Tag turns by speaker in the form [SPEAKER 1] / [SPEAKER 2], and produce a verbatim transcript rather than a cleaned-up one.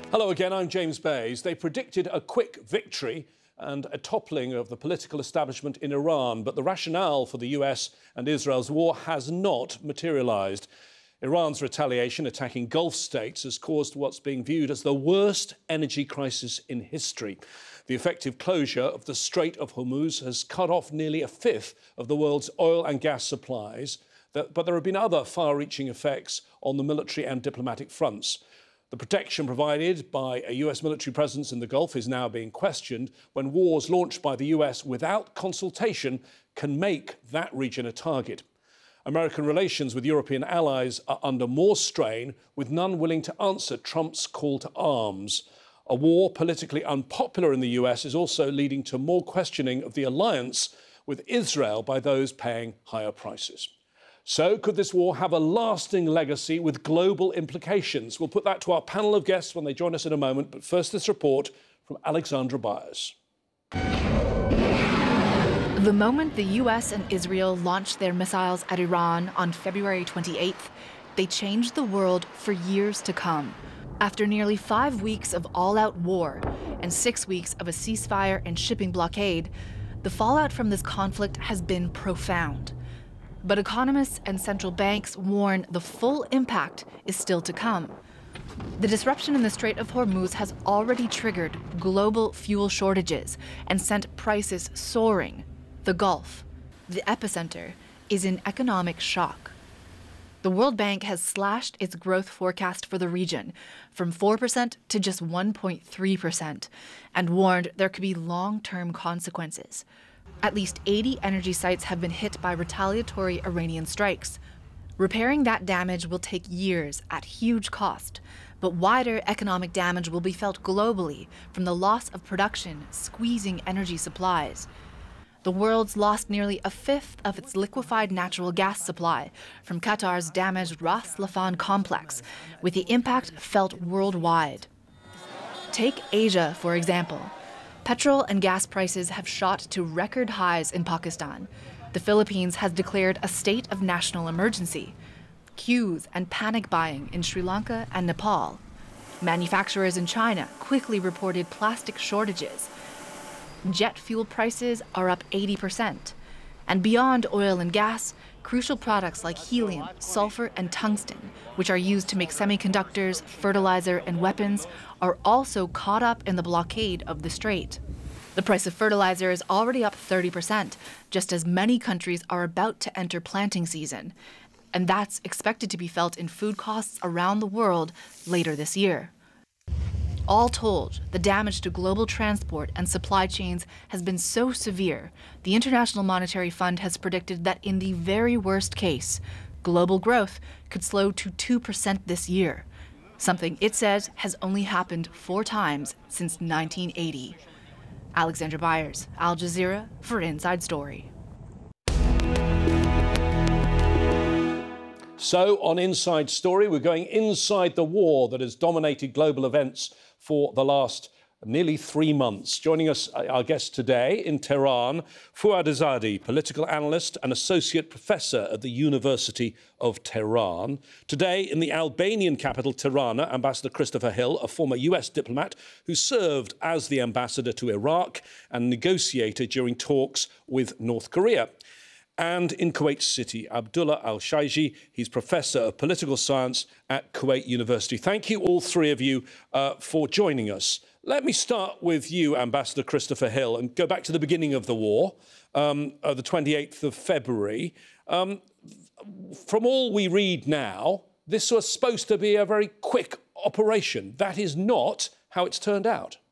[SPEAKER 1] Hello again, I'm James Bays. They predicted a quick victory and a toppling of the political establishment in Iran, but the rationale for the U S and Israel's war has not materialised. Iran's retaliation attacking Gulf states has caused what's being viewed as the worst energy crisis in history. The effective closure of the Strait of Hormuz has cut off nearly a fifth of the world's oil and gas supplies, but there have been other far-reaching effects on the military and diplomatic fronts. The protection provided by a U S military presence in the Gulf is now being questioned when wars launched by the U S without consultation can make that region a target. American relations with European allies are under more strain, with none willing to answer Trump's call to arms. A war politically unpopular in the U S is also leading to more questioning of the alliance with Israel by those paying higher prices. So could this war have a lasting legacy with global implications? We'll put that to our panel of guests when they join us in a moment. But first, this report from Alexandra Byers.
[SPEAKER 2] The moment the U S and Israel launched their missiles at Iran on February twenty-eighth, they changed the world for years to come. After nearly five weeks of all-out war and six weeks of a ceasefire and shipping blockade, the fallout from this conflict has been profound. But economists and central banks warn the full impact is still to come. The disruption in the Strait of Hormuz has already triggered global fuel shortages and sent prices soaring. The Gulf, the epicenter, is in economic shock. The World Bank has slashed its growth forecast for the region from four percent to just one point three percent and warned there could be long-term consequences. At least eighty energy sites have been hit by retaliatory Iranian strikes. Repairing that damage will take years at huge cost, but wider economic damage will be felt globally from the loss of production, squeezing energy supplies. The world's lost nearly a fifth of its liquefied natural gas supply from Qatar's damaged Ras Laffan complex, with the impact felt worldwide. Take Asia, for example. Petrol and gas prices have shot to record highs in Pakistan. The Philippines has declared a state of national emergency. Queues and panic buying in Sri Lanka and Nepal. Manufacturers in China quickly reported plastic shortages. Jet fuel prices are up eighty percent. And beyond oil and gas, crucial products like helium, sulfur, and tungsten, which are used to make semiconductors, fertilizer, and weapons, are also caught up in the blockade of the strait. The price of fertilizer is already up thirty percent, just as many countries are about to enter planting season. And that's expected to be felt in food costs around the world later this year. All told, the damage to global transport and supply chains has been so severe, the International Monetary Fund has predicted that in the very worst case, global growth could slow to two percent this year, something it says has only happened four times since nineteen eighty. Alexandra Byers, Al Jazeera for Inside Story.
[SPEAKER 1] So on Inside Story, we're going inside the war that has dominated global events for the last nearly three months. Joining us, our guest today in Tehran, Fouad-Azadi, political analyst and associate professor at the University of Tehran. Today, in the Albanian capital, Tirana, Ambassador Christopher Hill, a former U S diplomat who served as the ambassador to Iraq and negotiator during talks with North Korea. And in Kuwait City, Abdullah Al-Shaiji, he's Professor of Political Science at Kuwait University. Thank you, all three of you, uh, for joining us. Let me start with you, Ambassador Christopher Hill, and go back to the beginning of the war, um, uh, the twenty-eighth of February. Um, from all we read now, this was supposed to be a very quick operation. That is not how it's turned out.